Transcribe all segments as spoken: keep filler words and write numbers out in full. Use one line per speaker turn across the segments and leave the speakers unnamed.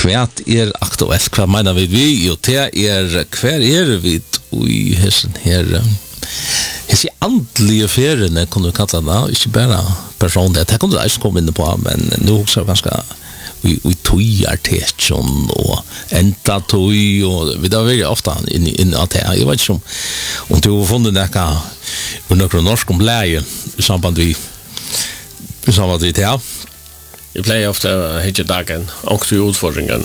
kvært er aktuelt, hva mener vi vi? Jo, det er, hver er vi i hessen her, hessi andlige feriene, kunne du kalla det, ikke bare personlig, det kunne du ikke komme inn på, men nå også ganske vi vi tojar tesjon og enta toj og vi da veldig ofte inn inn at jeg vet ikke om om du har funnet noe under norsk om blæje i samband vi i samband vi ja
jeg pleier ofte hit dagen og til utfordringen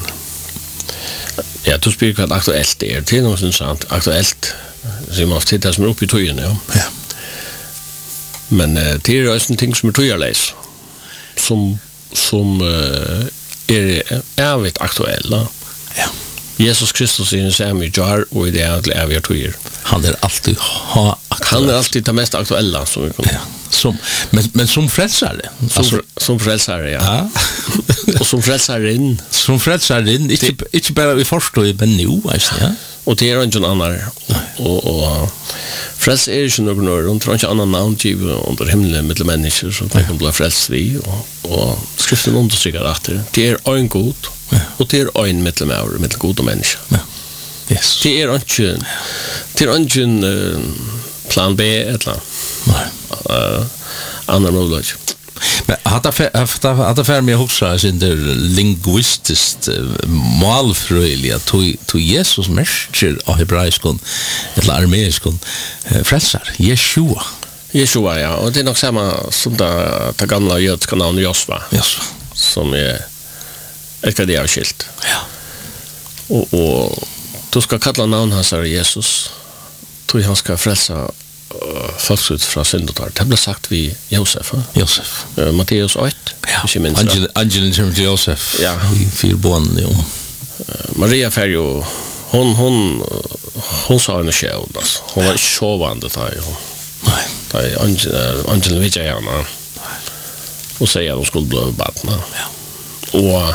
ja du spiller hva aktuelt det er til noe sånt aktuelt så man ofte det som er oppe i tojen ja
ja
men det er også en ting som er tojarleis som som uh, er evigt aktuella.
Ja.
Jesus Kristus är samma jar och det är till eviga tider.
Han är alltid ha
Han är alltid det mest aktuella som vi kan.
Ja. Som men men som frälsare.
Som alltså, som frälsare ja.
Ja.
och som frälsaren.
Som frälsare inte inte bara vi förstår ju men nu alltså ja.
Och det är inte en annan och och frälst är ju någon runt runt annan namn givet under himlen med människor som kan bli frälst vi och och skriften understryker att det är en god och det är en mellanmänniska med god och människa.
Ja. Yes.
Det är inte det är inte en plan B eller
nej.
Uh, annan möjlighet.
Men hade hade hade för mig också så inte linguistiskt målfröjliga to to Jesus mescher av hebraiskon eller arameiskon frälsar Yeshua.
Yeshua ja, och det är nog samma som det det gamla judiska namnet Josva.
Josva
som är ett det är skilt.
Ja.
Och och du ska kalla namn hans är Jesus. Du han ska frälsa folk ut från syndotar. Det blev sagt vi Josef.
Josef.
Uh, Matteus åtta.
Ja. Angel Angel term Josef.
Ja.
Fyra barn jo.
Uh, Maria Ferjo hon hon hon sa en själ alltså. Hon var sovande där ju.
Nej.
Där Angel Angel Vijayana. Och säger att hon skulle bli barn.
Ja.
Och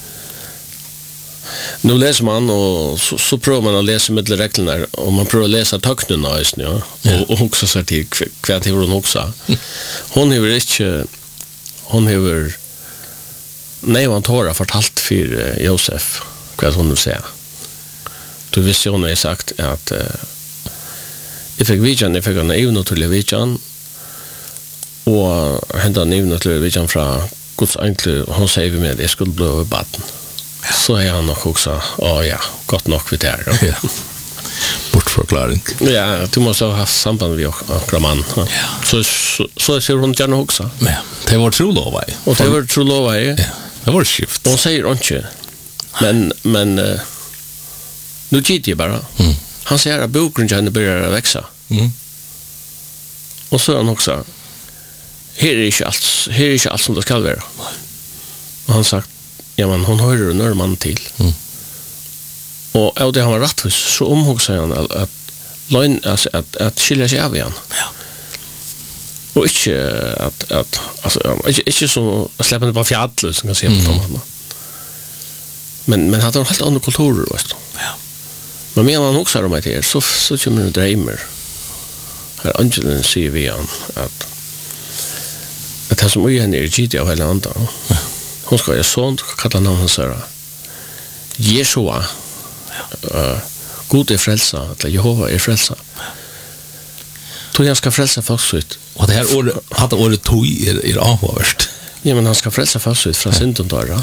nu läser man och så, så prövar man att läsa med reglerna och man prövar att läsa töknerna just nu ja.
Ja.
och, och också så till kvart hur hon också. Hon har inte hon har nej hon har fortalt för Josef vad hon vill säga. Du visste hon har sagt att uh, jag fick vision jag fick en evno till vision och hända en evno till vision från Guds ängel hon säger med det skulle bli baden. Så är han nog också, ja ja, gott nog vid det här.
Ja. Bortförklaring.
Ja, du måste ha haft samband med några man. Ja. Så, så, så ser hon gärna också.
Ja, det var trolova.
Och det var trolova, ja.
Det var skift.
Hon säger inte. Men, men uh, nu gick bara.
Mm.
Han säger att bokgrunden börjar växa.
Mm.
Och så är han också, här är inte allt, här är inte allt som det ska vara. Och han sagt, ja, men hon hører når man til.
Mm.
Og av det han var rettvis, så omhugsar han at, at, løgn, altså, at, at skilja seg av igjen.
Ja.
Og ikke at, at altså, ikke, ikke så släppande på fjallet, som kan se på mm. dem. Men, men hadde han helt andre kulturer, vet du.
Ja.
Men medan han hugsar om det, så, så kommer det dreimer. Her Angelen sier vi han at at det som er henne er gitt av hele andre. Ja. Hon ska ju sånt kalla namn hans här. Yeshua. Ja. Uh, God är frälsa, eller Jehova är frälsa. Tog han ska frälsa folk ut.
Och det här året hade året tog är är avvärst.
Ja, men han ska frälsa folk ut från synden då. Ja.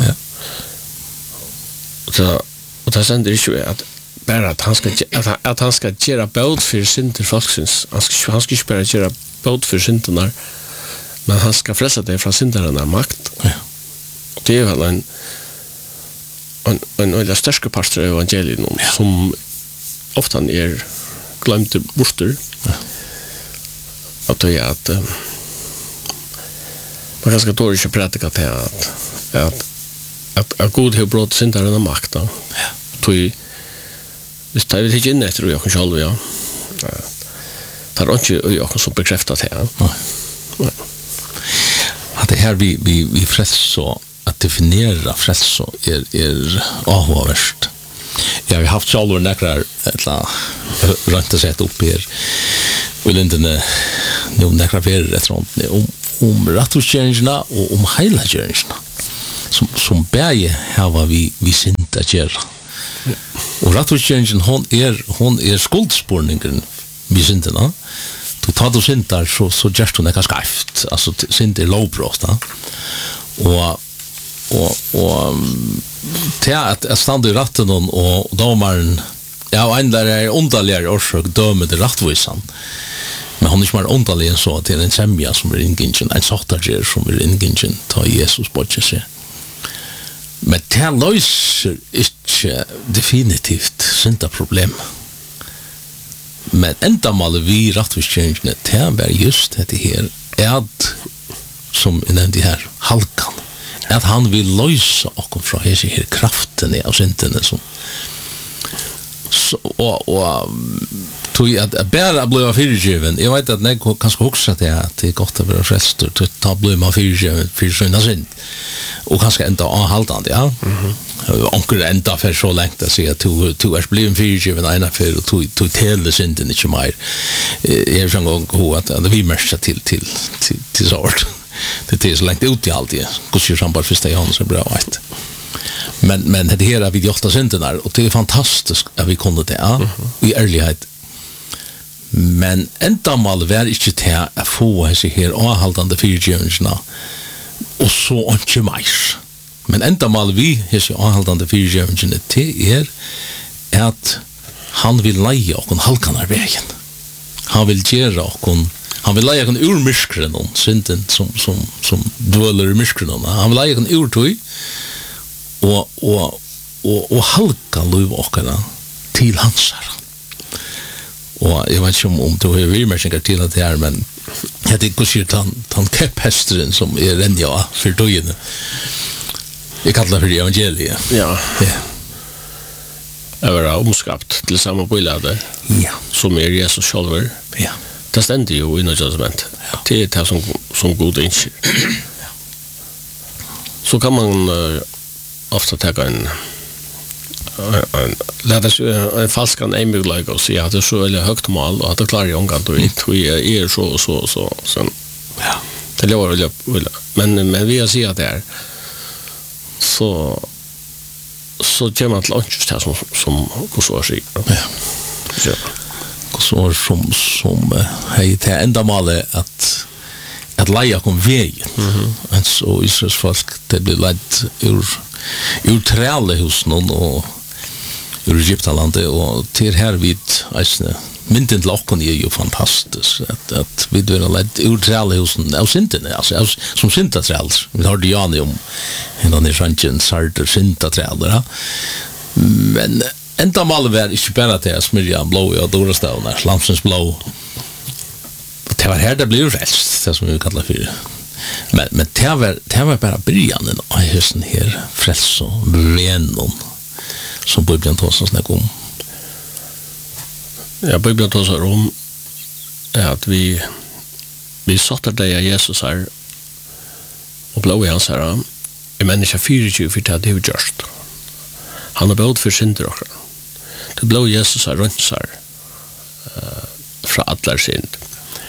Och så och det sänder ju att bara att han ska att, att han ska göra bot för synder folksins. Han ska han ska inte bara göra bot för synderna. Men han ska frälsa dig från synderna makt.
Ja.
Det är väl en en en en större part av evangeliet ja. Som ofta är glömt bort. Ja. Att det är att uh, man kanske då inte predika till att att att att god har brått syndarna makt då. Ja. Tog det tar vi inte in efter jag kan själv ja. Tar inte jag så bekräftat här.
Nej. Nej. Att det här vi vi vi frälst så att definiera frälst så är är avvärst. Jag har haft själva några eller rätt sätt upp här. Vill inte nu några fler rätt runt om om rättvisenna och om hela tjänsterna. som, som bæge hava vi, vi synda gjerra. Og rattvisgjeringen, hon er, hon er skuldspårningen vi syndena. Du tar du syndar, så, så gjerst hun ekka skarft. Altså, synd er lovbrott, da. Og, og, og til at jeg stand i ratten og, og domaren, ja, og en der er underligere årsøk døme til rattvisan. Men hon er ikke mer underlig enn så til en semja som er ingingen, en sortarger som er ingingen, ta Jesus bodje seg. Men det løser ikke definitivt synda problem. Men enda maler vi rattviskjengene, det er bare just dette her, at, som jeg nevnte her, halkan, at han vil løse okkom fra hese her kraftene av syndene som så, og, og tog at jeg bare ble fyrtjøven. Jeg vet at jeg kanskje husker at jeg det er godt å være frelst, og da ble man fyrtjøven for synd av synd. Og kanskje enda avhaldende, ja. Mm-hmm. Onker enda for så lengt å si at du, du er blevet fyrtjøven ena for, og du teler synden ikke mer. Jeg er sånn gang at vi merker til, til, til, til sånt. Det er så lengt ut i alt det. Hvordan gjør han bare første Johannes er bra, vet du. Men men det här är vi åtta synderna och det är fantastiskt att vi kunde det ja, mm-hmm. I ärlighet. Men enda mal var inte till att få sig här avhållande fyrtjänsterna och så inte mer. Men enda mal vi hese avhållande fyrtjänsterna till er att han vill leja och halkanar vägen. Han vill göra och han vill leja en ur myskren och synden som som som dvöller i myskren. Han vill leja en ur tog og og og og halka lov okkara til hansar. Og jeg vet ikke om, om du har virmersinger til at det er, men jeg tenker ikke han, han kepphesteren som er renja for døgene. Jeg kallar det for evangeliet.
Ja.
Ja.
Jeg var omskapt til samme bøylade,
ja.
Som er Jesus sjálfur.
Ja.
Det stender jo i Nødt Testament. Ja. Det er det som, som god innskjer. Ja. Så kan man uh, ofta ta en en låt oss en falsk en emiglag och säga att det är så väldigt högt mål och att det klarar jag omgått och vi är så så så så
ja
det lovar jag men men vi har sett att det är så så kommer att lunch här som som hur så sig
ja ja så som som hej det enda målet att att leja kom väg mhm och så Israels folk det blir lett ur ur trälehusen och ur Egyptalandet och till här vid alltså mynden locken är ju fantastiskt att att vi då lett ur trälehusen av synden alltså som synda träls vi har det ju om innan i sjönken sarter synda trälar men ända mal var inte bara det smörja blå och dorastavna lampsens blå det var här det blev rest det som vi kallar för men men det var det var bara början av hösten här frälst och venom som Bibeln tar oss snack om.
Ja, Bibeln tar oss om att vi vi satte dig av Jesus här och blå i hans här är människa fyrtio för det har gjort. Han har bort för synder också. Det blå Jesus här rensar uh, från alla synd.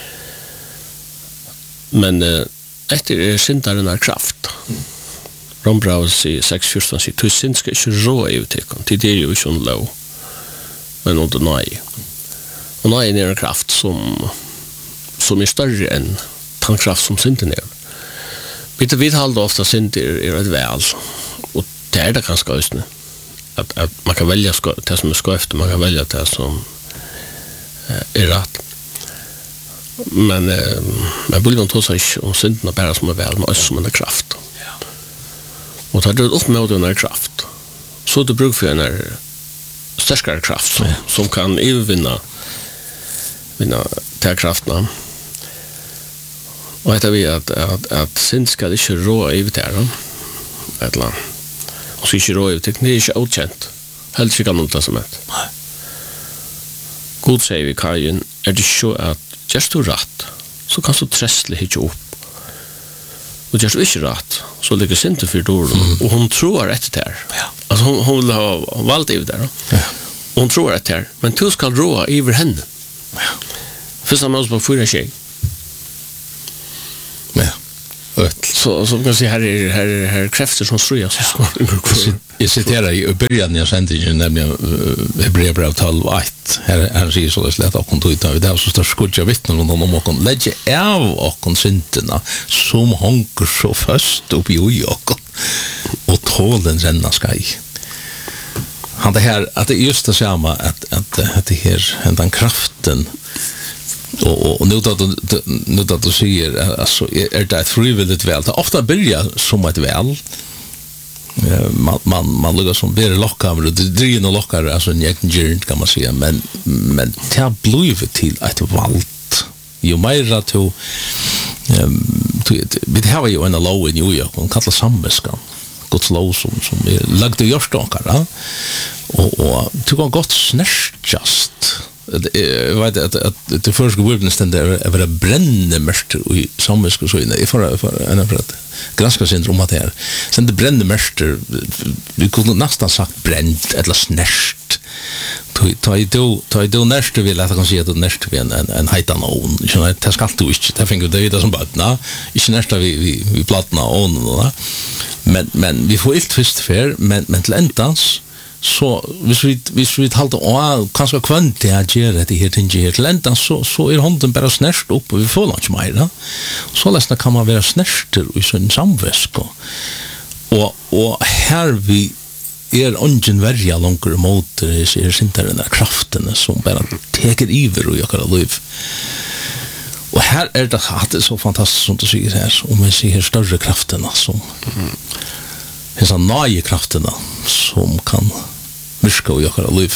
Men uh, efter är syndaren är kraft. Rombraus i sex fjorton sier, «Tu synd skal ikke rå i uttekken, til det er jo ikke en lov, men under nøy.» Og nøy er en kraft som, som er større enn den kraft som synden er. Vi vidhalder ofte synder er et vel, og det er det ganske østene. At, at man kan velge det som er skøft, man kan velge det som er rett. Men, eh, men Bibeln tar seg ikke om synden er bare som er vel, men også som en kraft. Og tar det upp med den kraft. Så det bruk för en starkare kraft som, som kan övervinna vinna ta krafterna. Och det vi att att att synd ska det inte rå över där. Eller och så inte rå över det är inte okänt. Helt inte kan något som ett. Nej. God säger vi Kain är det så att just du rätt så kan så trässle hit upp. Och just inte rätt så ligger synd för dåren mm. och hon tror rätt där. Ja. Alltså hon hon vill ha valt över där. Ja. Hon tror rätt där men du ska råa över henne. Ja. För samma sak på fyra tjej.
Ja. Öt
så så kan man säga här är här här kräfter som ströjas så
jag citerar i början när jag sände ju nämligen Hebreerbrev tolv ett här här säger så lätt att kon ta det så står skudja vittnen om om kon lägga av och kon synterna som hanker så fast upp i och och tålen renna skai. Han det här att det är just det samma att att att det här den kraften och och nu då nu då du säger alltså är det ett frivilligt väl det ofta börjar som ett väl man man man lukar som blir lockar och det drar och lockar alltså en jäkn journey kan man säga men men det blir till ett valt ju mer to vi har ju en law i New York och kallar samvetskan Guds lov som som är lagd i jordstakar och och tog en gott snärtjast jag vet att att det första witnessen där är det brände mest i samvetskan så inne för för en för att granska syndrom att det är sen det brände mest vi kunde nästan sagt bränt eller snärst ta i då ta i då nästa vill att kan se att nästa vi en en heitan on så att det ska du inte det fick det är som bara na inte nästa vi vi vi platna on men men vi får helt först för men men till ändans så hvis vi hvis vi halda å kanskje kvant det at gjøre det her ting her til enda så så er hånden bare snert opp og vi får ikke mer da så lesna kan man være snerter i sin samvæsk og og her vi er ungen verja langer mot det er sinterene kraftene som bare teker iver og gjør liv og her er det at det er så fantastisk som du sier her om vi sier større kraftene som dessa nya krafterna som kan myska och göra liv.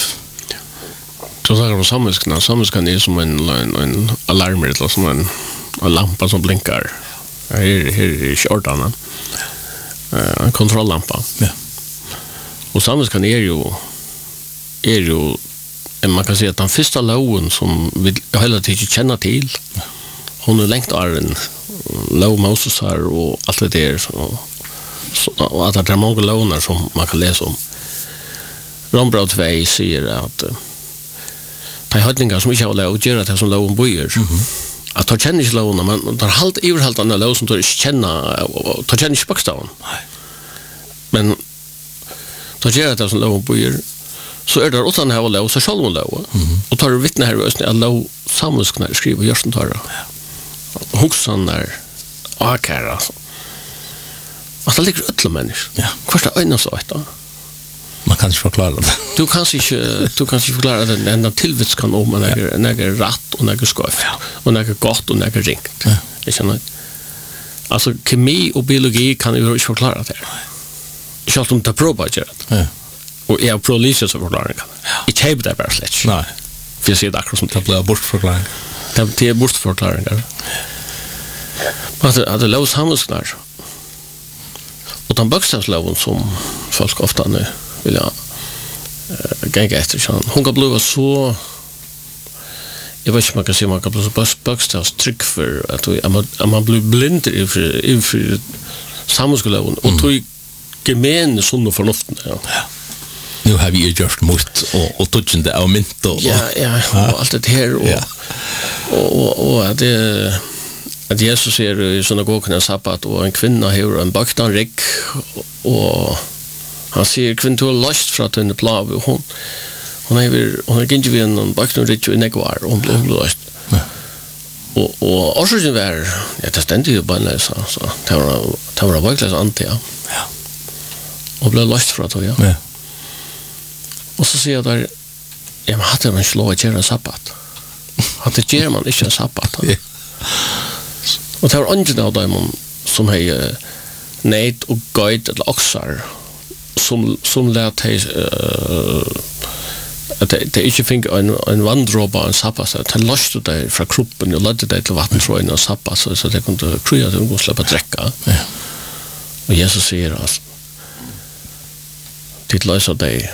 Så säger de samhällskan, samhällskan är som en, en, en alarm eller som en, en lampa som blinkar. Här är, här är körtarna. Uh, en kontrolllampa.
Ja.
Och samhällskan är ju är ju man kan säga att den första loven som vi hela tiden känner till. Hon är längt är en lov Moses här och allt det där så och att det är många lånar som man kan läsa om. Rombrot två säger att de höjningar som inte har lov göra det som loven böjer. Att ta känner inte låna, men tar halt överhaltande lov som tar inte känna och tar känner inte bokstaven. Men tar göra det som loven böjer så är det utan här lov så själv lov. Och tar vittne här ösn att lov samhällsknar skriver görs som tar det. Huxan där akara att det ligger ötla människor.
Ja.
Första öjna så ett då.
Man kan inte förklara det.
Du kan inte du kan inte förklara den enda tillvits kan om man är när är rätt och när är skoj. Och när är gott och när är ringt.
Ja.
Det känner alltså kemi och biologi kan ju inte förklara det. Jag har inte provat det.
Ja.
Och jag provar lite så förklaring kan. Jag tape det bara slätt.
Nej.
För jag ser det akkurat som
det blir bortförklaring.
Det är bortförklaringar. Men det är lov samhällsknar. Och den bokstavsloven som folk ofta nu vill jag uh, gänga efter så hon kan bli så jag vet inte man kan säga man kan bli så bokstavstryck för att man, man blir blind inför, inför samhällsloven och tog gemen sån och förnuften ja.
Nu har vi ju gjort mot och och touchande av mynt och
ja ja och allt det här och
ja.
och och, och att det att Jesus är i synagogan sabbat och en kvinna har en baktan rik och han säger kvinnan har lust för att hon plav och hon hon är hon är inte vid en baktan rik i Negvar och hon lust och och också det var ja det stände ju bara så så det var det var verkligen anti ja
ja
och blev lust för att ja
ja
och så säger jag där jag hade man slå att göra sabbat hade det man inte sabbat ja. Och det var ingen av dem som har nejt och gøyd eller oxar som, som lät hej uh, att det inte fick en, en vanddråpa och en sappa så det löste det från kroppen och ledde det till vattentröjen och sappa så, så det kunde krya att de kunde släppa dräcka
ja.
Och Jesus säger att det löser det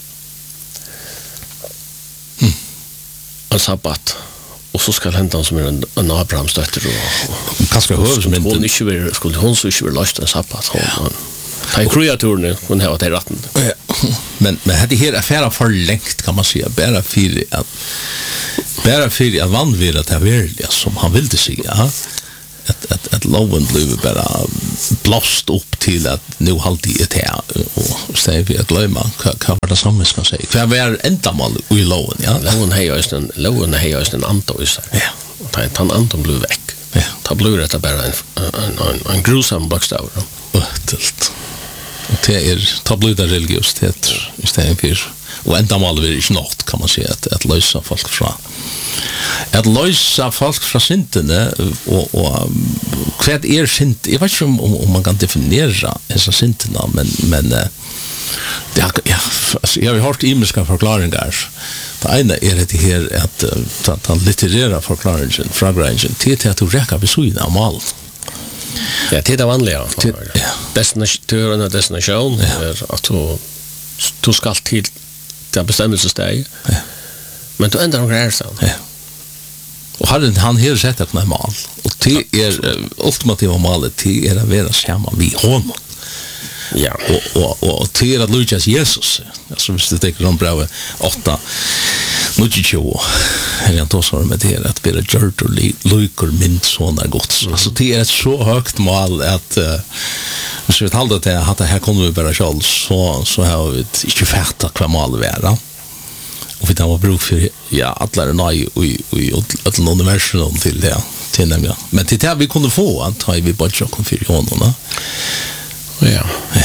mm. en sabbat och så ska hända som är en, en Abrahams dotter och
kanske hör som inte
hon inte vill skulle hon så inte vill lösa sabbat hon ja. Ta kreaturen hon har det rätten.
Ja. Men men det här affären för längt kan man säga bara för att bara för att vanvira det verkliga som han ville säga att att att loven blev bara blåst upp till att nu alltid är det och säger vi att glömma kan vara det samma ska säga. För vi är ändamål i loven, ja.
Loven har ju en loven har ju en anto i sig.
Ja.
Och han han anton blev väck.
Ja.
Ta blev det bara en en en, en grusam bokstav.
Öttelt. Och det är ta blev det religiositet istället för och ändamål är inte något kan man säga att att lösa folk från att lösa folk från syndene och och vad är synd? Jag vet inte om, om man kan definiera dessa syndene men men det ja alltså jag har hört imiska förklaringar. Det ena är det här att ta ta litterära förklaringen fragrangen till att du räcker besöken av mal.
Ja, det är vanliga.
Ja.
Destination och destination är att du du ska till det bestämmelsesteg.
Ja.
Men du ändrar grejer sen.
Ja. Och han han har sett att normal och det är ultimativa målet till är att vara samma vi honom.
Ja.
Och och och till att Lukas Jesus. Alltså visst det tänker de bra åtta. Nu tjugo. Eller då så med det att vara gjort och lukor min såna gott. Alltså det är ett så högt mål att så vet hållet att att här kommer vi bara själv så så har vi inte färta kvar mål vara. Och vi tar bruk för ja alla nej och och att universum till det till nämligen. Men till det vi kunde få att har vi bara chocken för honom.
Ja.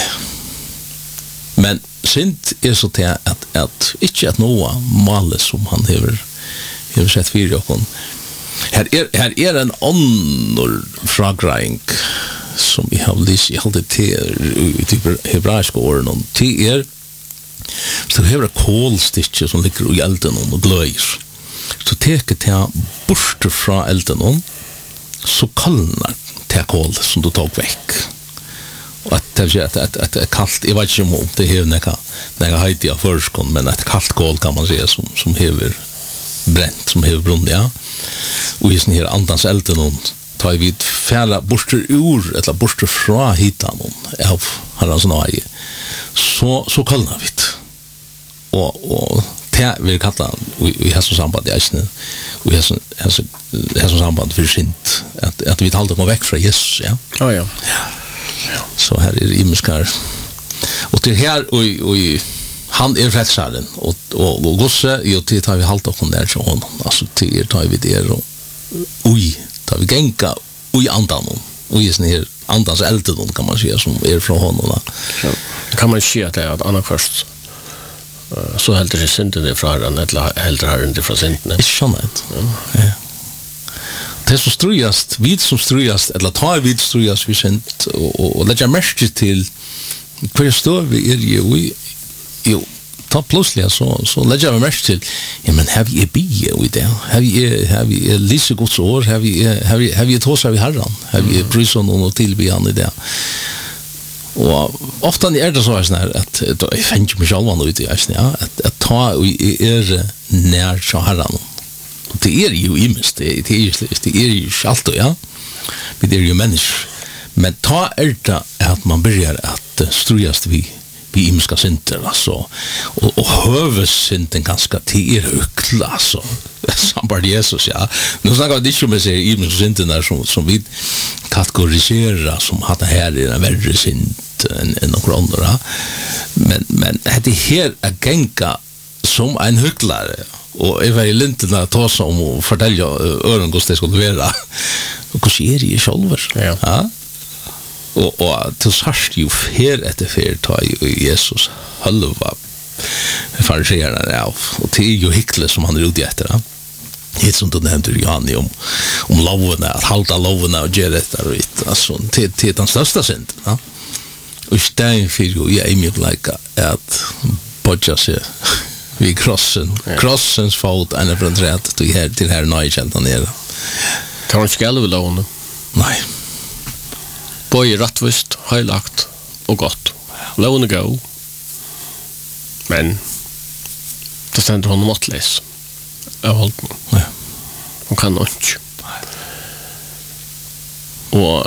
Men synd är så till att att inte att nå målet som han har har sett för Jakob. Här är här är en annan fragrank som vi har lyst i hållet till i typ hebraiska ord och till er så det är kolstickor som ligger i elden och glöjs. Så teker det bort från elden så kallnar det kol som du tog väck. Och att det är att att att kallt jag vet inte om det är några några höjt i förskon men ett kallt kol kan man säga som som häver bränt som häver brunnit ja. Och i sån här andans elden och tar vi färra borster ur eller borster från hitan av hans nöje. Så så kallnar vi det. Och och det vill kalla vi har så samband i snö. Vi har så har så samband för sint att att vi håller dem väck från Jesus ja.
Ja ja.
Ja. Så här är det imiskar. Och till här och och han är frälsaren och och och gosse ju till tar vi halt och där så hon alltså till tar vi det och oj tar vi gänka oj andan och i sån här andans elden kan man säga som är från honom.
Ja. Kan man se att det är att annan först så helt det synden det från den eller helt har inte från synden.
Det skönat. Ja. Det som strujast, vid som strujast, eller tar vid strujast vi sent och, och, och lägger mest till hur står vi är ju vi jo ta plötsligt så så lägger vi mest till ja men har vi bi och det har vi har vi lite gott år har vi har vi har vi tåsar vi herran har vi prison och tillbedjan i det och ofta är det så här att jag fänger mig själv nu ute ja att att ta är när så herran det är ju imist det är ju det är ju allt ja vi är ju människor men ta är det att man börjar att strujast vi vi imiska synder alltså och och hövsynden ganska till högla alltså samband Jesus ja nu snackar vi inte om det imiska synder som som vi kategoriserar som har det här är en värre synd än än några andra men men det här är gänga som en hycklare och jag vill inte ta sig om och fortälja öron hur det skulle vara och hur är det själver
ja.
Ja och och till sarst ju fer efter fer ta ju Jesus halva fariséerna där och det är ju hyckle som han är ute efter det är som du nämnde Johan om om loven att hålla loven och göra det där alltså till till den största synd ja och stein för ju jag är mycket lika att bodja sig vi krossen krossens fot en av den rätt till här till här nöjkänt ner
tar inte skall väl låna
nej
boy rättvist höjlagt och gott låna gå men det ständer honom måttles jag hållt ja hon kan nog inte och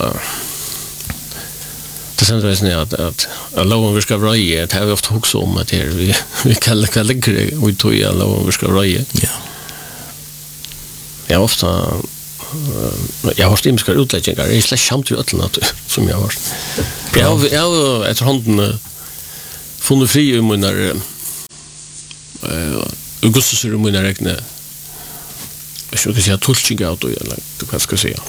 det sen är det att att alla vi ska röja det har vi ofta också om att vi vi kallar kallar det vi tog alla vi ska röja
ja
ja ofta jag har stimskar utläggningar. Jag är släkt samt vid ötlen som jag har. Jag har, jag har efter hånden funnit fri i mina uh, augustus i mina räkna. Jag ska säga tolkningar av det, eller vad ska jag säga.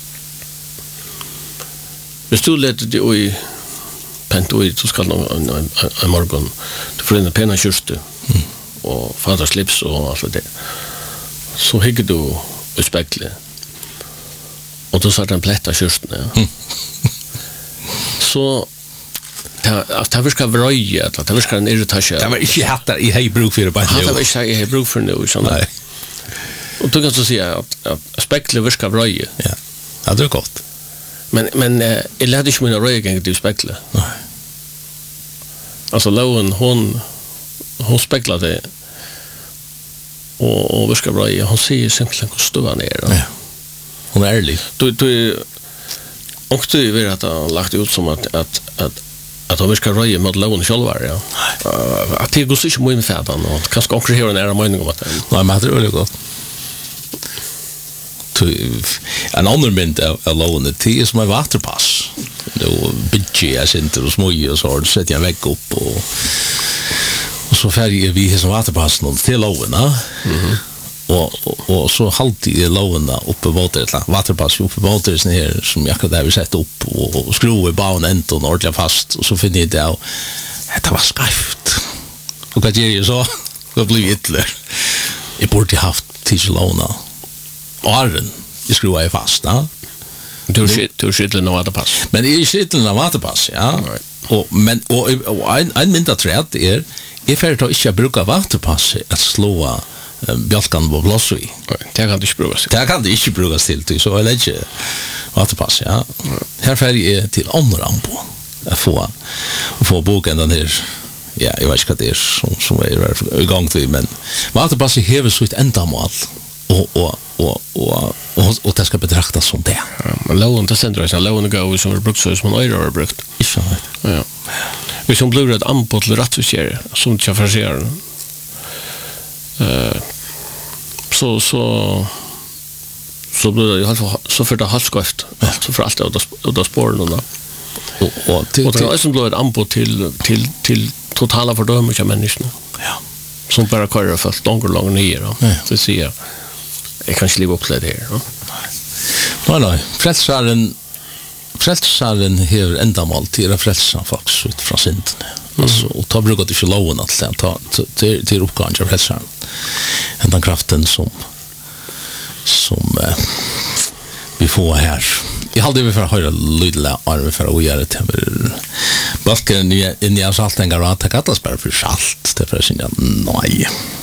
Hvis du leder det i pent og i, så skal en, en, en morgen du får inn en pena kjørste mm. og fader slips og alt det. Så hygger du i speklet og du starter en plett av kjørstene. Ja. Mm. Så det virker vrøye, det virker en irritasje.
Det var ikke hatt der i hei bruk for det bare
nå. Det var ikke i hei bruk for det nå. Nei. Og du kan så si at, at speklet virker vrøye.
Ja, ja det er godt.
Men men uh, jag lärde inte mina röjgång till spekla. Nej. Alltså Lowen hon hon speklade och och vad ska bra hon ser simpelt hur stor ner.
Ja. Hon är ärlig.
Du du och du vet att han lagt ut som att att att att hon ska röja mot Lowen själva, ja. Uh, att det går så mycket med färdan och kanske också höra nära mening om att.
Nej, men det är väldigt gott. En annan mynd av, av lovene til som er vaterpass. Det var bygge jeg sinter og smøye og så har du sett jeg vekk opp og, og så ferger vi som vaterpass til lovene mm -hmm. og, og, og så halvtid i lovene oppe på det vaterpass oppe på det her som jeg akkurat har sett opp og, og skru i banen enten ordentlig fast og så finner jeg det av det var skarft og hva gjør jeg så? Det blir ytterligere jeg burde haft til lovene Arren, jeg skruvar jeg fast, ja.
Du er skyttelen av vaterpass.
Men jeg er skyttelen av vaterpass, ja. Og, men, og, og en, en mindre træt er, jeg får til å ikke bruke vaterpass at slå um, bjølkene på blås i.
Det kan det ikke brukes til.
Det kan det ikke brukes til, så jeg legger vaterpass, ja. Her får jeg til andre anbå, å få, få boken den her, ja, jeg vet ikke hva det er som, som er i gang til, men vaterpass hever så et endamål, og, og og og og og det skal betraktas som det.
Ja, men loven det sender oss, loven går som er brukt så som man har brukt.
Ikke
ja. Vi som blir et anbot til rettvisere, som ikke forser. Eh så så så blir det i hvert fall så for det halvskøft. Så for alt det av spåren da. Og og til og det er som blir et anbot til til til totala fordømmer av menneskene.
Ja.
Som bare kører for langt langt nye da. Ja. Så sier jeg kan ikke leve opp til det her. No?
Nei, nei. Frelsaren, frelsaren hever endamål til å frelse faktisk ut fra synden. Mm. Altså, og ta bruker ikke loven alt det. Ta, til, til oppgaven til frelsaren. Den kraften som, som eh, vi får her. Jeg halde vi for å høre lydelig av vi for å gjøre til balken inn i oss alt en gang og ta kattas bare for salt. Det er for å synge nei.